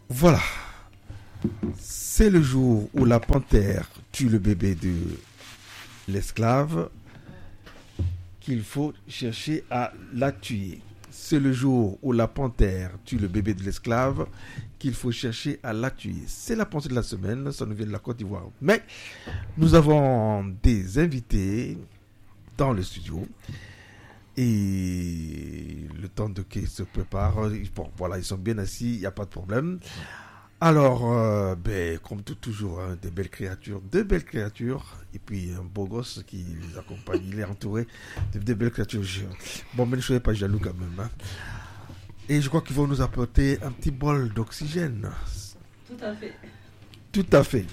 Voilà, c'est le jour où la panthère tue le bébé de l'esclave qu'il faut chercher à la tuer. C'est le jour où la panthère tue le bébé de l'esclave qu'il faut chercher à la tuer. C'est la pensée de la semaine, ça nous vient de la Côte d'Ivoire. Mais nous avons des invités dans le studio. Et le temps de qu'ils se préparent, bon, voilà, ils sont bien assis, il n'y a pas de problème. Alors, comme toujours, hein, deux belles créatures, et puis un beau gosse qui les accompagne, il est entouré de belles créatures. Bon, mais ne soyez pas jaloux quand même. Hein. Et je crois qu'ils vont nous apporter un petit bol d'oxygène. Tout à fait. Tout à fait.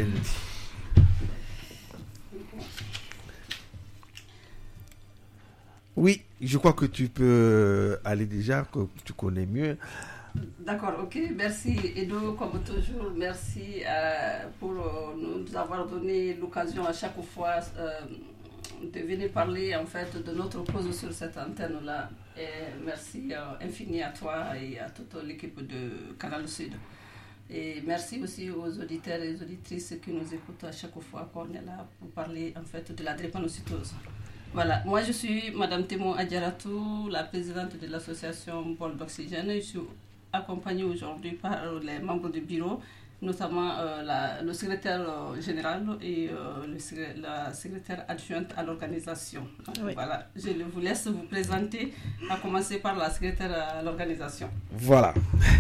Oui, je crois que tu peux aller déjà, que tu connais mieux. D'accord, ok. Merci Edo, comme toujours. Merci pour nous avoir donné l'occasion à chaque fois de venir parler en fait de notre cause sur cette antenne-là. Et merci infini à toi et à toute l'équipe de Canal Sud. Et merci aussi aux auditeurs et aux auditrices qui nous écoutent à chaque fois qu'on est là pour parler en fait de la drépanocytose. Voilà, moi je suis Madame Temo Adjaratou, la présidente de l'association Bol d'Oxygène. Je suis accompagnée aujourd'hui par les membres du bureau, notamment le secrétaire général et la secrétaire adjointe à l'organisation. Oui. Voilà, je vous laisse vous présenter, à commencer par la secrétaire à l'organisation. Voilà.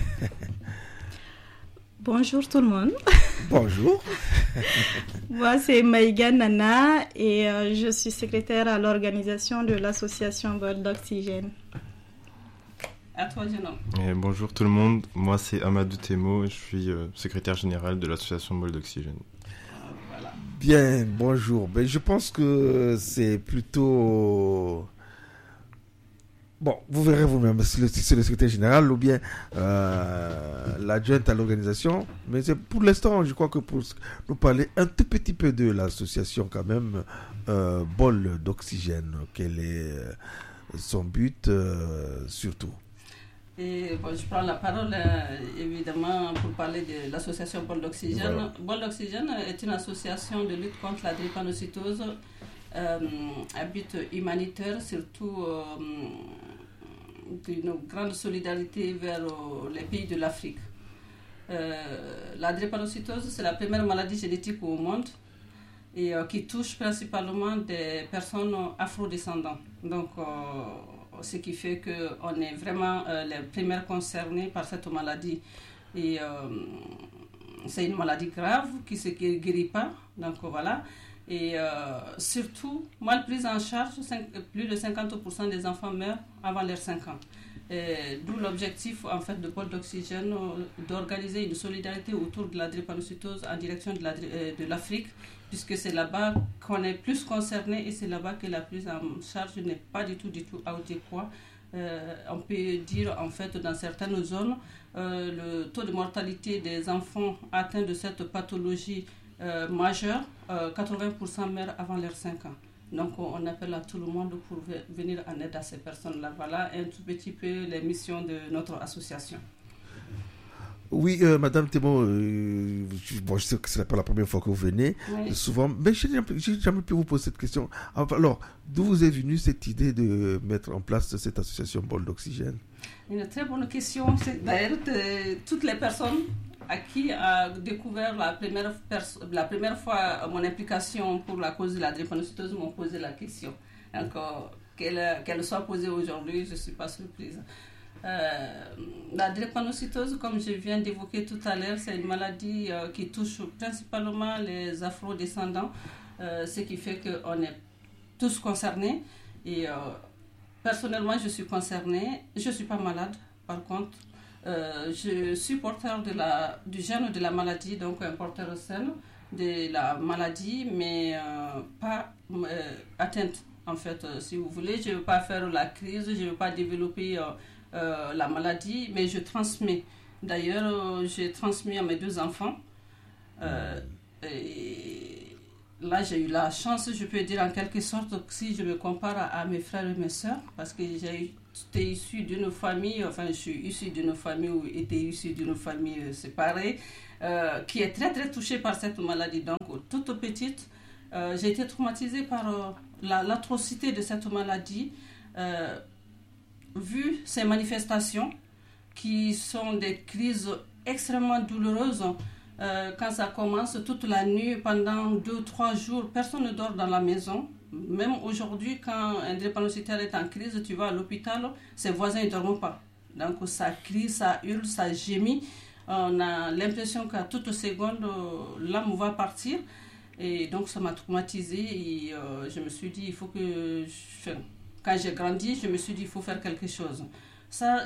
Bonjour tout le monde. Bonjour. Moi, c'est Maïga Nana et je suis secrétaire à l'organisation de l'association Bol d'Oxygène. À toi, jeune homme. Bonjour tout le monde. Moi, c'est Amadou Temo et je suis secrétaire général de l'association Bol d'Oxygène. Voilà. Bien, bonjour. Ben, je pense que c'est plutôt... Bon, vous verrez vous-même si c'est le secrétaire général ou bien l'adjointe à l'organisation. Mais c'est pour l'instant, je crois que pour nous parler un tout petit peu de l'association quand même, Bol d'Oxygène, quel est son but surtout. Et bon, je prends la parole évidemment pour parler de l'association Bol d'Oxygène. Voilà. Bol d'Oxygène est une association de lutte contre la drépanocytose à but humanitaire, surtout d'une grande solidarité vers les pays de l'Afrique. La drépanocytose, c'est la première maladie génétique au monde et qui touche principalement des personnes afrodescendantes. Donc, ce qui fait qu'on est vraiment les premières concernées par cette maladie. Et c'est une maladie grave qui ne se guérit pas. Donc, voilà. Et surtout, mal prise en charge, plus de 50% des enfants meurent avant leurs 5 ans. D'où l'objectif en fait, de Bol d'Oxygène d'organiser une solidarité autour de la drépanocytose en direction de l'Afrique, puisque c'est là-bas qu'on est plus concerné et c'est là-bas que la prise en charge n'est pas du tout adéquate. On peut dire en fait dans certaines zones, le taux de mortalité des enfants atteints de cette pathologie majeure, 80% meurent avant leurs 5 ans. Donc on appelle à tout le monde pour venir en aide à ces personnes-là. Voilà un tout petit peu les missions de notre association. Oui, Madame Thémo, bon, je sais que ce n'est pas la première fois que vous venez, oui. Souvent, mais je n'ai jamais pu vous poser cette question. Alors, d'où vous est venue cette idée de mettre en place cette association Bol d'Oxygène? Une très bonne question. C'est d'ailleurs toutes les personnes à qui a découvert la première fois mon implication pour la cause de la drépanocytose m'ont posé la question. Donc, qu'elle soit posée aujourd'hui, je ne suis pas surprise. La drépanocytose, comme je viens d'évoquer tout à l'heure, c'est une maladie qui touche principalement les afro-descendants, ce qui fait qu'on est tous concernés. Et personnellement, je suis concernée. Je ne suis pas malade, par contre. Je suis porteur du gène de la maladie, donc un porteur sain de la maladie, mais pas atteinte, en fait, si vous voulez. Je ne veux pas faire la crise, je ne veux pas développer la maladie, mais je transmets. D'ailleurs, j'ai transmis à mes 2 enfants. Et là, j'ai eu la chance, je peux dire en quelque sorte, si je me compare à mes frères et mes sœurs, parce que j'ai eu tu es issu d'une famille, enfin je suis issue d'une famille ou était issue d'une famille séparée, qui est très très touchée par cette maladie. Donc toute petite, j'ai été traumatisée par l'atrocité de cette maladie, vu ces manifestations qui sont des crises extrêmement douloureuses. Quand ça commence toute la nuit, pendant 2-3 jours, personne ne dort dans la maison. Même aujourd'hui, quand un drépanocytaire est en crise, tu vas à l'hôpital, ses voisins ne dorment pas. Donc ça crie, ça hurle, ça gémit. On a l'impression qu'à toute seconde, l'âme va partir. Et donc ça m'a traumatisée et je me suis dit, il faut que... Quand j'ai grandi, je me suis dit, il faut faire quelque chose. Ça,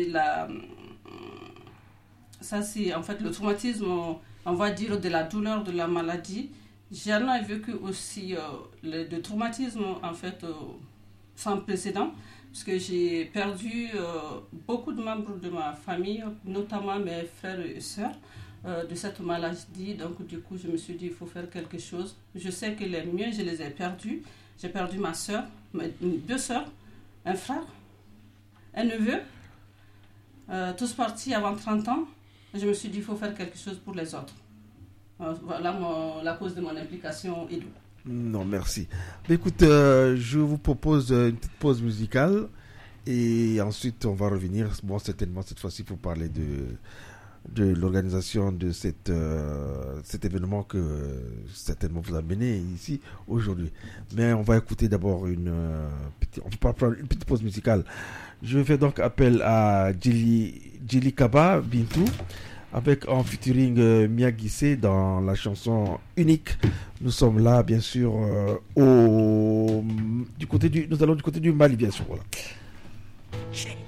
c'est en fait le traumatisme, on va dire, de la douleur de la maladie. J'en ai vécu aussi le traumatisme, en fait, sans précédent, parce que j'ai perdu beaucoup de membres de ma famille, notamment mes frères et sœurs, de cette maladie. Donc, du coup, je me suis dit, il faut faire quelque chose. Je sais que les miens, je les ai perdus. J'ai perdu ma sœur, mes 2 sœurs, un frère, un neveu, tous partis avant 30 ans. Je me suis dit, il faut faire quelque chose pour les autres. Voilà la cause de mon implication, Edou. Non, merci. Mais écoute, je vous propose une petite pause musicale et ensuite on va revenir, bon, certainement cette fois-ci pour parler de l'organisation de cet événement que certainement vous a mené ici aujourd'hui. Mais on va écouter d'abord on va prendre une petite pause musicale. Je fais donc appel à Djili Kaba Bintou avec en featuring Mia Guissé dans la chanson Unique. Nous sommes là bien sûr nous allons du côté du Mali bien sûr, voilà.